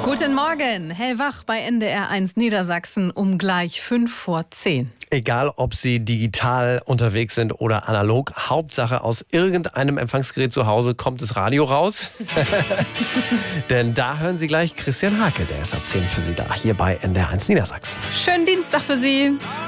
Guten Morgen, hellwach bei NDR1 Niedersachsen um gleich 5:10. Egal, ob Sie digital unterwegs sind oder analog, Hauptsache aus irgendeinem Empfangsgerät zu Hause kommt das Radio raus. Denn da hören Sie gleich Christian Hake, der ist ab 10 für Sie da, hier bei NDR1 Niedersachsen. Schönen Dienstag für Sie.